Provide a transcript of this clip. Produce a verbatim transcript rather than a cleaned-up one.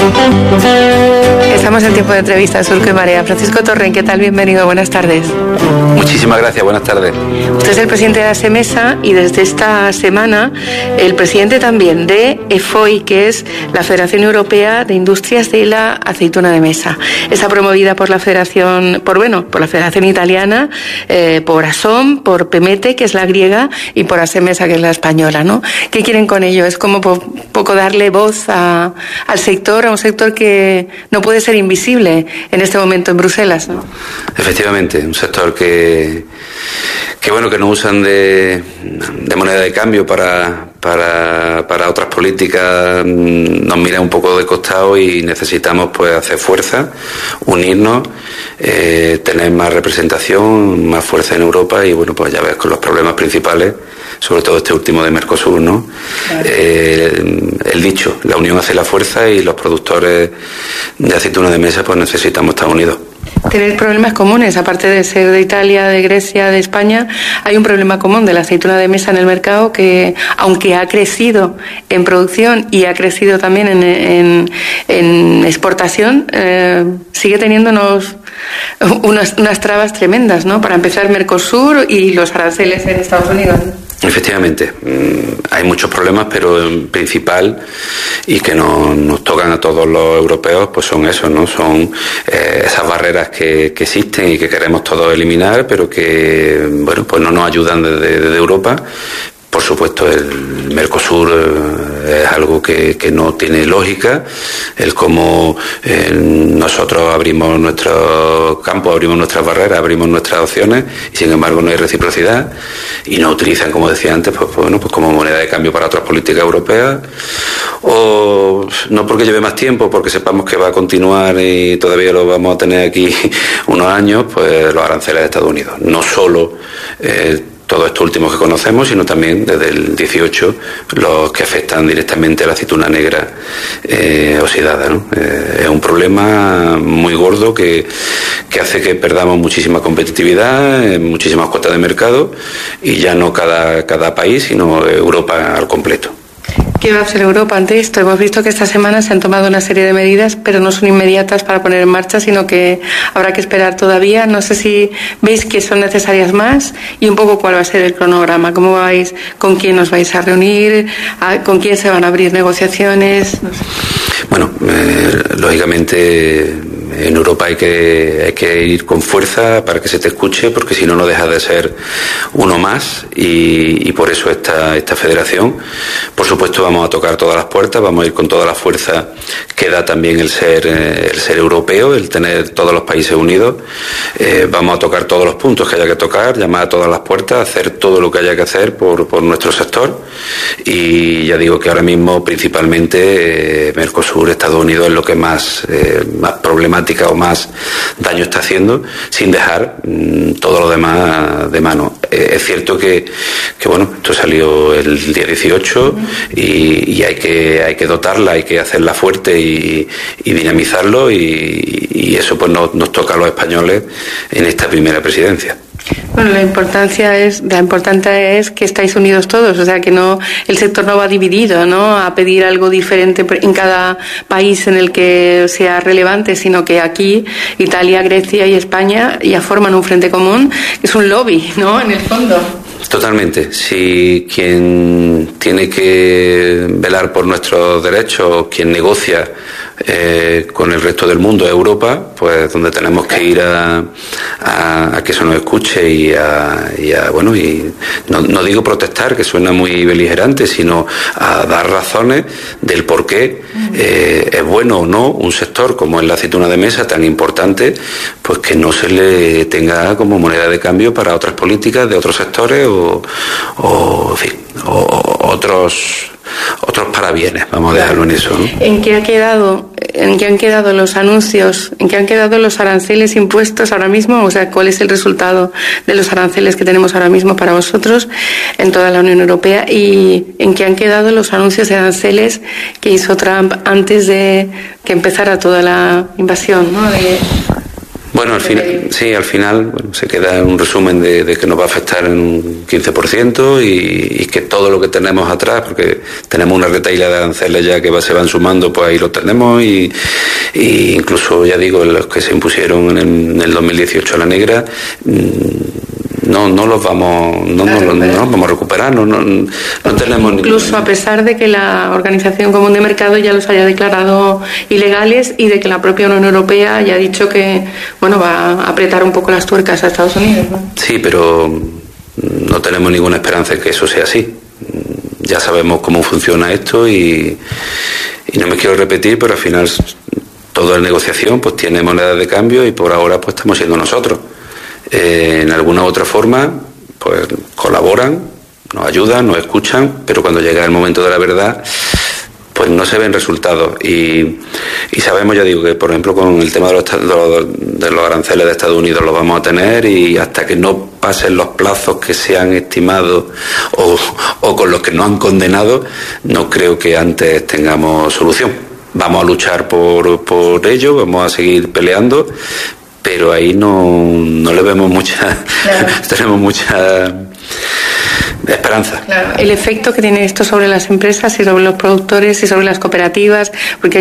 Estamos en tiempo de entrevista, Surco y Marea. Francisco Torrent, ¿qué tal? Bienvenido, buenas tardes. Muchísimas gracias, buenas tardes. Usted es el presidente de ASEMESA y desde esta semana el presidente también de E F O I, que es la Federación Europea de Industrias de la Aceituna de Mesa. Está promovida por la Federación, por bueno, por la Federación Italiana, eh, por ASOM, por PEMETE, que es la griega, y por ASEMESA, que es la española, ¿no? ¿Qué quieren con ello? Es como po- poco darle voz a, al sector, a un sector que no puede ser invisible en este momento en Bruselas, ¿no? Efectivamente, un sector que, que bueno, que no usan de, de moneda de cambio para, para, para otras políticas, nos mira un poco de costado y necesitamos pues hacer fuerza, unirnos, eh, tener más representación, más fuerza en Europa y bueno, pues ya ves con los problemas principales, sobre todo este último de Mercosur, ¿no? Claro. Eh, el dicho, la unión hace la fuerza y los productores de aceituna de mesa pues necesitamos estar unidos. Tener problemas comunes, aparte de ser de Italia, de Grecia, de España, hay un problema común de la aceituna de mesa en el mercado que, aunque ha crecido en producción y ha crecido también en, en, en exportación, eh, sigue teniendo unos, unas, unas trabas tremendas, ¿no? Para empezar, Mercosur y los aranceles en Estados Unidos. Efectivamente, hay muchos problemas, pero el principal y que nos, nos tocan a todos los europeos, pues son esos, ¿no? Son eh, esas barreras que, que existen y que queremos todos eliminar, pero que, bueno, pues no nos ayudan desde, desde Europa. Por supuesto, el Mercosur eh, es algo que, que no tiene lógica, el cómo eh, nosotros abrimos nuestro campo, abrimos nuestras barreras, abrimos nuestras opciones y sin embargo no hay reciprocidad y no utilizan, como decía antes, pues, pues, bueno, pues como moneda de cambio para otras políticas europeas, o no porque lleve más tiempo, porque sepamos que va a continuar y todavía lo vamos a tener aquí unos años, pues los aranceles de Estados Unidos. No solo eh, todo esto último que conocemos, sino también desde el dieciocho los que afectan directamente a la aceituna negra eh, oxidada, ¿no? Eh, es un problema muy gordo que, que hace que perdamos muchísima competitividad, eh, muchísimas cuotas de mercado y ya no cada, cada país, sino Europa al completo. ¿Qué va a hacer Europa ante esto? Hemos visto que esta semana se han tomado una serie de medidas, pero no son inmediatas para poner en marcha, sino que habrá que esperar todavía. No sé si veis que son necesarias más y un poco cuál va a ser el cronograma. ¿Cómo vais? ¿Con quién os vais a reunir? ¿Con quién se van a abrir negociaciones? No sé. Bueno, eh, lógicamente en Europa hay que, hay que ir con fuerza para que se te escuche, porque si no, no deja de ser uno más y, y por eso esta, esta federación. Por supuesto vamos a tocar todas las puertas, vamos a ir con toda la fuerza que da también el ser, el ser europeo, el tener todos los países unidos. Eh, vamos a tocar todos los puntos que haya que tocar, llamar a todas las puertas, hacer todo lo que haya que hacer por, por nuestro sector y ya digo que ahora mismo principalmente eh, Mercosur, Estados Unidos es lo que más, eh, más problemática o más daño está haciendo, sin dejar mmm, todo lo demás de mano. Eh, es cierto que, que bueno, esto salió el día dieciocho y, y hay que hay que dotarla, hay que hacerla fuerte y, y dinamizarlo y, y eso pues nos, nos toca a los españoles en esta primera presidencia. Bueno, la importancia es, la importante es que estáis unidos todos, o sea que no, el sector no va dividido, ¿no? A pedir algo diferente en cada país en el que sea relevante, sino que aquí Italia, Grecia y España ya forman un frente común, es un lobby, ¿no? En el fondo. Totalmente. Si quien tiene que velar por nuestros derechos, quien negocia eh, con el resto del mundo es Europa, pues donde tenemos que ir a, a, a que eso nos escuche y a, y a bueno, y no, no digo protestar, que suena muy beligerante, sino a dar razones del por qué eh, es bueno o no un sector como es la aceituna de mesa tan importante, pues que no se le tenga como moneda de cambio para otras políticas de otros sectores o, o en fin, o, o otros otros parabienes, vamos a dejarlo en eso, ¿no? ¿En qué ha quedado, en qué han quedado los anuncios, en qué han quedado los aranceles impuestos ahora mismo? O sea, ¿cuál es el resultado de los aranceles que tenemos ahora mismo para vosotros en toda la Unión Europea? ¿Y en qué han quedado los anuncios de aranceles que hizo Trump antes de que empezara toda la invasión, ¿no? De... Bueno, al final, sí, al final bueno, se queda un resumen de, de que nos va a afectar en un quince por ciento y, y que todo lo que tenemos atrás, porque tenemos una retahíla de aranceles ya que va, se van sumando, pues ahí lo tenemos y, y incluso, ya digo, los que se impusieron en, en el dos mil dieciocho a la negra, no no los vamos no, no, no, no los vamos a recuperar, no, no, no tenemos incluso ningún... a pesar de que la Organización Común de Mercado ya los haya declarado ilegales y de que la propia Unión Europea haya dicho que bueno va a apretar un poco las tuercas a Estados Unidos, ¿no? Sí, pero no tenemos ninguna esperanza en que eso sea así. Ya sabemos cómo funciona esto y, y no me quiero repetir, pero al final toda la negociación pues tiene moneda de cambio y por ahora pues estamos siendo nosotros. Eh, en alguna otra forma pues colaboran, nos ayudan, nos escuchan, pero cuando llega el momento de la verdad pues no se ven resultados y, y sabemos, ya digo, que por ejemplo con el tema de los, de, los, de los aranceles de Estados Unidos los vamos a tener y hasta que no pasen los plazos que se han estimado o, o con los que nos han condenado, no creo que antes tengamos solución. Vamos a luchar por, por ello, vamos a seguir peleando, pero ahí no, no le vemos mucha, claro. tenemos mucha esperanza. Claro, el efecto que tiene esto sobre las empresas y sobre los productores y sobre las cooperativas, porque